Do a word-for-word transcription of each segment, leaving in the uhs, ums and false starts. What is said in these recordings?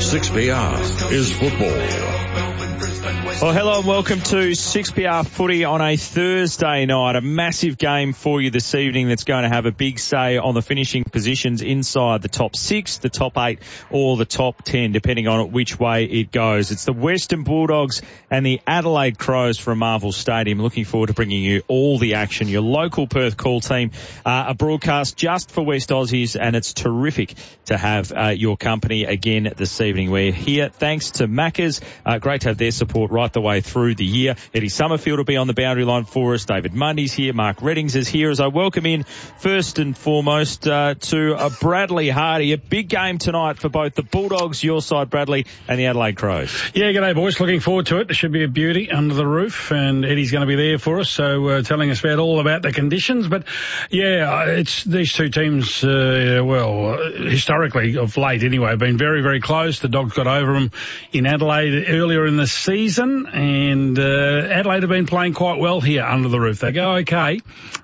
six B R is football. Well, hello and welcome to six B R Footy on a Thursday night. A massive game for you this evening that's going to have a big say on the finishing positions inside the top six, the top eight or the top ten, depending on which way it goes. It's the Western Bulldogs and the Adelaide Crows from Marvel Stadium. Looking forward to bringing you all the action. Your local Perth call team, uh, a broadcast just for West Aussies, and it's terrific to have uh, your company again this evening. We're here thanks to Macca's. Uh, great to have their support right the way through the year. Eddie Summerfield will be on the boundary line for us. David Mundy's here. Mark Reddings is here as I welcome in first and foremost uh, to uh, Bradley Hardy. A big game tonight for both the Bulldogs, your side Bradley, and the Adelaide Crows. Yeah, g'day boys. Looking forward to it. There should be a beauty under the roof, and Eddie's going to be there for us, so uh, telling us about all about the conditions. But yeah, it's these two teams, uh, well, historically of late anyway, have been very, very close. The Dogs got over them in Adelaide earlier in the season, and uh, Adelaide have been playing quite well here under the roof. They go okay.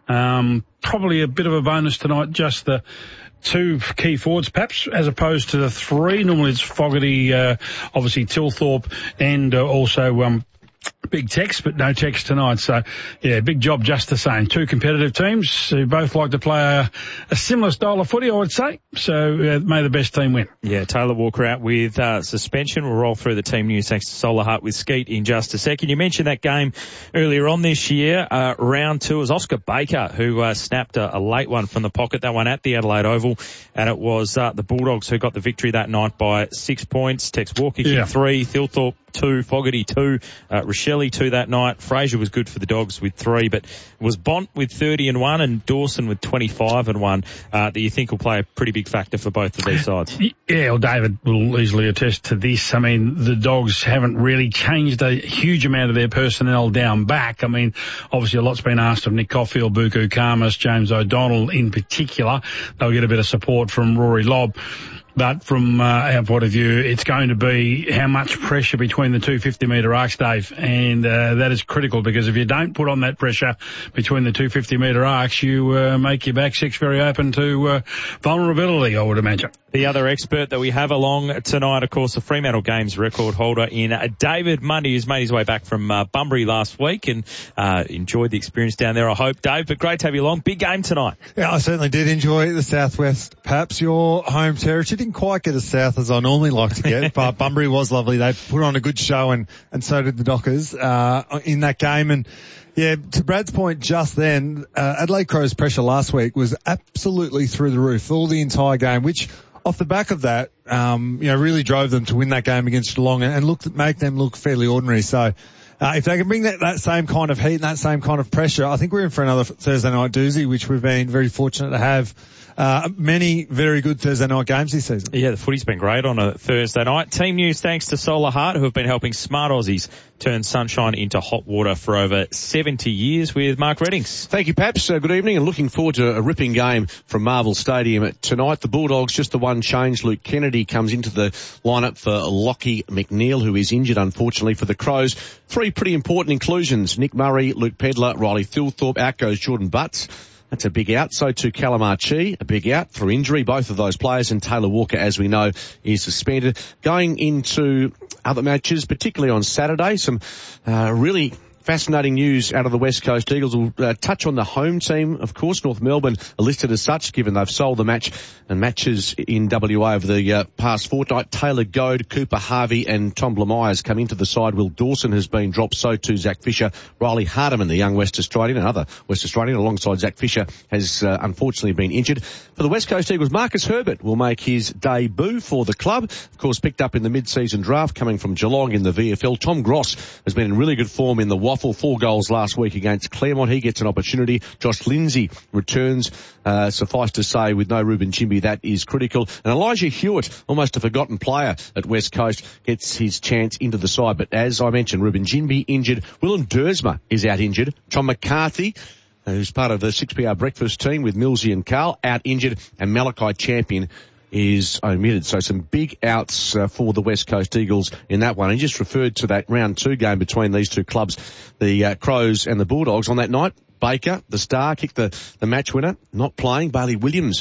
Um, probably a bit of a bonus tonight, just the two key forwards perhaps, as opposed to the three. Normally it's Fogarty, uh, obviously Tilthorpe, and uh, also um, Big Tex, but no Tex tonight. So, yeah, big job just the same. Two competitive teams who both like to play a, a similar style of footy, I would say. So, uh, may the best team win. Yeah, Taylor Walker out with uh, suspension. We'll roll through the team news thanks to Solar Hut with Skeet in just a second. You mentioned that game earlier on this year, uh, round two. It was Oscar Baker who uh, snapped a, a late one from the pocket, that one at the Adelaide Oval, and it was uh, the Bulldogs who got the victory that night by six points. Tex Walker kicked yeah. three, Thilthorpe two, Fogarty two, uh, Rochelle two that night. Fraser was good for the Dogs with three, but it was Bont with thirty and one and Dawson with twenty-five and one uh, that you think will play a pretty big factor for both of these sides. Yeah, well, David will easily attest to this. I mean, the Dogs haven't really changed a huge amount of their personnel down back. I mean, obviously a lot's been asked of Nick Caulfield, Buku Khamis, James O'Donnell in particular. They'll get a bit of support from Rory Lobb. But from uh, our point of view, it's going to be how much pressure between the two fifty-metre arcs, Dave. And uh, that is critical, because if you don't put on that pressure between the two fifty-metre arcs, you uh, make your back six very open to uh, vulnerability, I would imagine. The other expert that we have along tonight, of course, the Fremantle Games record holder in uh, David Mundy, who's made his way back from uh, Bunbury last week and uh, enjoyed the experience down there, I hope, Dave. But great to have you along. Big game tonight. Yeah, I certainly did enjoy the Southwest. Perhaps your home territory didn't quite get as south as I normally like to get, but Bunbury was lovely. They put on a good show, and, and so did the Dockers uh, in that game. And yeah, to Brad's point just then, uh, Adelaide Crows' pressure last week was absolutely through the roof all the entire game, which off the back of that, um, you know, really drove them to win that game against Geelong and, and look, make them look fairly ordinary. So, uh, if they can bring that, that same kind of heat and that same kind of pressure, I think we're in for another Thursday night doozy, which we've been very fortunate to have. Uh, many very good Thursday night games this season. Yeah, the footy's been great on a Thursday night. Team news thanks to Solar Heart, who have been helping smart Aussies turn sunshine into hot water for over seventy years, with Mark Reddings. Thank you, Paps. Uh, good evening, and looking forward to a ripping game from Marvel Stadium tonight. The Bulldogs, just the one change. Luke Kennedy comes into the lineup for Lockie McNeil, who is injured, unfortunately, for the Crows. Three pretty important inclusions: Nick Murray, Luke Pedlar, Riley Thilthorpe. Out goes Jordan Butts. That's a big out. So too Callum Archie, a big out through injury, both of those players. And Taylor Walker, as we know, is suspended. Going into other matches, particularly on Saturday, some uh, really fascinating news out of the West Coast Eagles. We'll uh, touch on the home team, of course. North Melbourne are listed as such, given they've sold the match and matches in W A over the uh, past fortnight. Taylor Goad, Cooper Harvey and Tom Blamires come into the side. Will Dawson has been dropped, so too Zach Fisher. Riley Hardiman, the young West Australian, another West Australian alongside Zach Fisher, has uh, unfortunately been injured. For the West Coast Eagles, Marcus Herbert will make his debut for the club. Of course, picked up in the mid-season draft, coming from Geelong in the V F L. Tom Gross has been in really good form in the Waffle. Four goals last week against Claremont. He gets an opportunity. Josh Lindsay returns. Uh, suffice to say, with no Ruben Jimby, that is critical. And Elijah Hewitt, almost a forgotten player at West Coast, gets his chance into the side. But as I mentioned, Ruben Jimby injured. Willem Dersma is out injured. Tom McCarthy, who's part of the six P R breakfast team with Millsy and Carl, out injured. And Malachi Champion is omitted. So some big outs uh, for the West Coast Eagles in that one. He just referred to that round two game between these two clubs, the uh, Crows and the Bulldogs. On that night, Baker, the star, kicked the, the match winner, not playing. Bailey Williams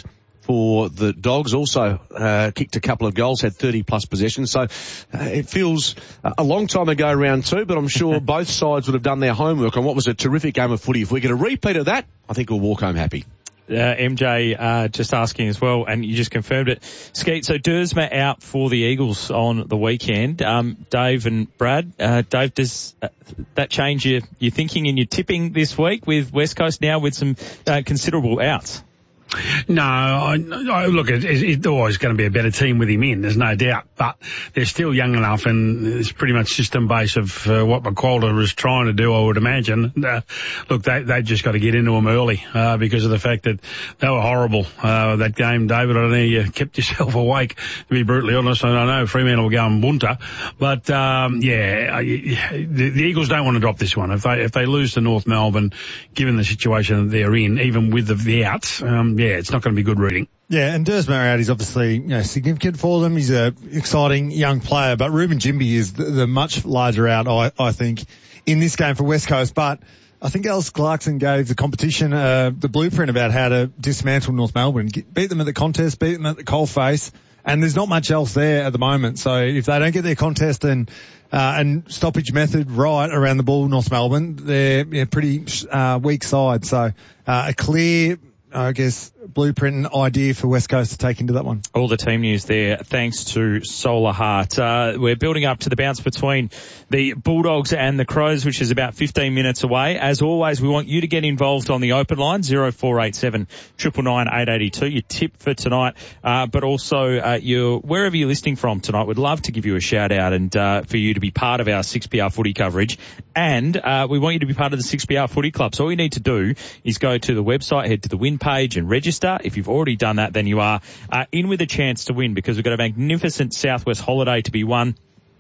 for the Dogs. Also uh, kicked a couple of goals, had thirty plus possessions. So uh, it feels a long time ago round two, but I'm sure both sides would have done their homework on what was a terrific game of footy. If we get a repeat of that, I think we'll walk home happy. Uh, M J uh, just asking as well, and you just confirmed it. Skeet, so Dersma out for the Eagles on the weekend. Um, Dave and Brad, uh, Dave, does uh, that change your, your thinking and your tipping this week with West Coast now with some uh, considerable outs? No, I, I, look, it, it's always going to be a better team with him in, there's no doubt. But they're still young enough, and it's pretty much system base of uh, what McQualter is trying to do, I would imagine. Uh, look, they, they've just got to get into them early uh, because of the fact that they were horrible, uh, that game, David. I don't know you kept yourself awake, to be brutally honest. I don't know, Fremantle will go and bunter. But, um, yeah, the, the Eagles don't want to drop this one. If they if they lose to North Melbourne, given the situation that they're in, even with the, the outs, um, yeah, it's not going to be good reading. Yeah, and Ders Marriott is obviously, you know, significant for them. He's a exciting young player, but Ruben Jimby is the, the much larger out, I, I think, in this game for West Coast. But I think Alice Clarkson gave the competition uh, the blueprint about how to dismantle North Melbourne, get, beat them at the contest, beat them at the coalface, and there's not much else there at the moment. So if they don't get their contest and uh, and stoppage method right around the ball, North Melbourne, they're a yeah, pretty uh, weak side. So uh, a clear, I guess, blueprint and idea for West Coast to take into that one. All the team news there, thanks to Solar Heart. Uh, we're building up to the bounce between the Bulldogs and the Crows, which is about fifteen minutes away. As always, we want you to get involved on the open line, zero four eight seven, nine nine nine, eight eight two. Your tip for tonight, uh, but also uh, your wherever you're listening from tonight. We'd love to give you a shout out and uh, for you to be part of our six P R footy coverage. And uh, we want you to be part of the six P R footy club. So all you need to do is go to the website, head to the win page and register. If you've already done that, then you are uh, in with a chance to win, because we've got a magnificent Southwest holiday to be won.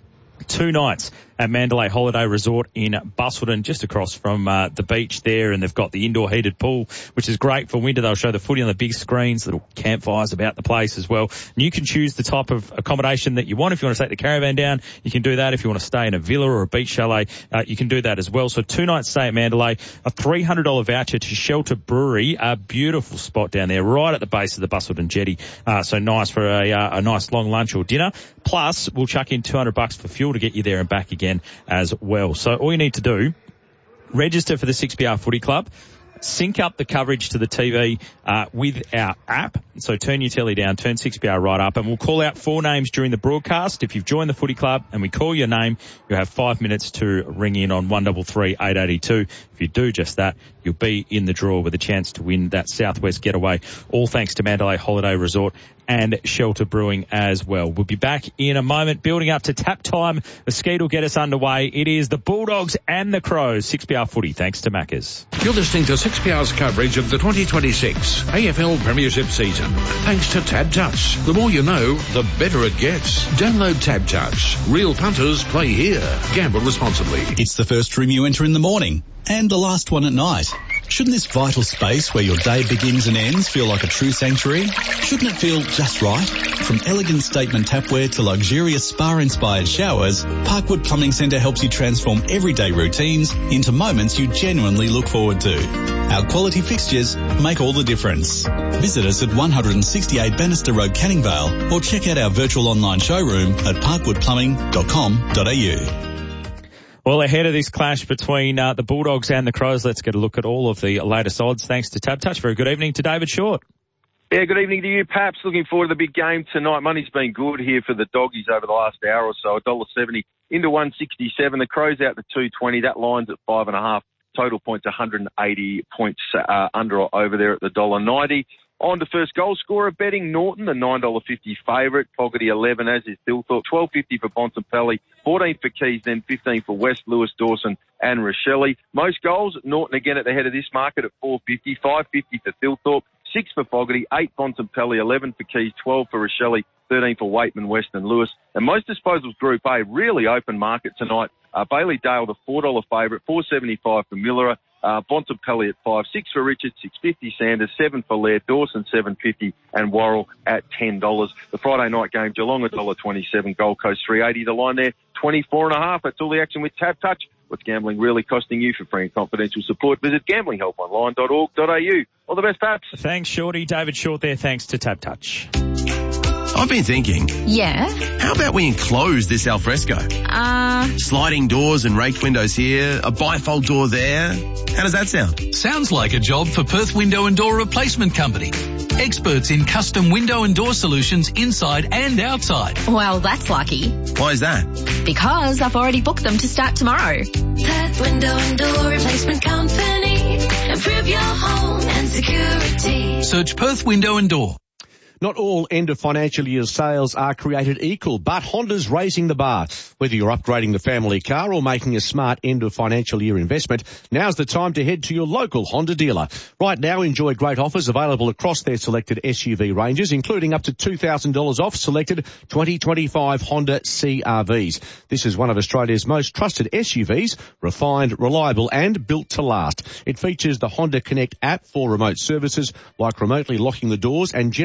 Two nights at Mandalay Holiday Resort in Busselton, just across from uh, the beach there, and they've got the indoor heated pool, which is great for winter. They'll show the footy on the big screens, little campfires about the place as well. And you can choose the type of accommodation that you want. If you want to take the caravan down, you can do that. If you want to stay in a villa or a beach chalet, uh, you can do that as well. So two nights stay at Mandalay, a three hundred dollars voucher to Shelter Brewery, a beautiful spot down there right at the base of the Busselton Jetty. Uh, so nice for a, uh, a nice long lunch or dinner. Plus, we'll chuck in two hundred bucks for fuel to get you there and back again as well. So all you need to do, register for the six P R Footy Club, sync up the coverage to the T V uh, with our app. So turn your telly down, turn six P R right up, and we'll call out four names during the broadcast. If you've joined the footy club and we call your name, you have five minutes to ring in on one three three, eight eight two. If you do just that, you'll be in the draw with a chance to win that Southwest getaway, all thanks to Mandalay Holiday Resort and Shelter Brewing as well. We'll be back in a moment, building up to tap time. The Skeet will get us underway. It is the Bulldogs and the Crows. six P R footy, thanks to Maccas. You're listening to six P R's coverage of the twenty twenty-six A F L Premiership season. Thanks to Tab Touch. The more you know, the better it gets. Download Tab Touch. Real punters play here. Gamble responsibly. It's the first room you enter in the morning and the last one at night. Shouldn't this vital space where your day begins and ends feel like a true sanctuary? Shouldn't it feel just right? From elegant statement tapware to luxurious spa-inspired showers, Parkwood Plumbing Centre helps you transform everyday routines into moments you genuinely look forward to. Our quality fixtures make all the difference. Visit us at one sixty-eight Bannister Road, Canning Vale, or check out our virtual online showroom at parkwood plumbing dot com dot a u. Well, ahead of this clash between uh, the Bulldogs and the Crows, let's get a look at all of the latest odds thanks to Tab Touch. Very good evening to David Short. Yeah, good evening to you, Paps. Looking forward to the big game tonight. Money's been good here for the Doggies over the last hour or so. one dollar seventy into one sixty-seven. The Crows out to two twenty. That line's at five and a half. Total points one hundred eighty points uh, under or over there at the one dollar ninety. On to first goal scorer betting, Norton, the nine dollars fifty favourite. Fogarty eleven, as is Thilthorpe. twelve fifty for Bontempelli. fourteen for Keys, then fifteen for West, Lewis, Dawson and Rochelle. Most goals, Norton again at the head of this market at four fifty. five fifty for Thilthorpe. six for Fogarty. eight Bontempelli. eleven for Keys. twelve for Rochelle. thirteen for Waitman, West and Lewis. And most disposals Group A, really open market tonight. Uh, Bailey Dale, the four dollars favourite. four seventy-five for Miller. Uh, Bontempelli at five, six for Richard, six fifty Sanders, seven for Laird, Dawson seven fifty, and Worrell at ten dollars. The Friday night game, Geelong one dollar twenty-seven, Gold Coast three eighty. The line there, twenty-four and a half. That's all the action with Tab Touch. What's gambling really costing you? For free and confidential support, visit gambling help online dot org dot a u. All the best, Paps. Thanks, Shorty. David Short there, thanks to Tab Touch. I've been thinking, Yeah? how about we enclose this alfresco? Uh, Sliding doors and raked windows here, a bifold door there. How does that sound? Sounds like a job for Perth Window and Door Replacement Company. Experts in custom window and door solutions inside and outside. well, that's lucky. Why is that? Because I've already booked them to start tomorrow. Perth Window and Door Replacement Company. Improve your home and security. Search Perth Window and Door. Not all end of financial year sales are created equal, but Honda's raising the bar. Whether you're upgrading the family car or making a smart end of financial year investment, now's the time to head to your local Honda dealer. Right now, enjoy great offers available across their selected S U V ranges, including up to two thousand dollars off selected twenty twenty-five Honda C R Vs. This is one of Australia's most trusted S U Vs, refined, reliable and built to last. It features the Honda Connect app for remote services like remotely locking the doors and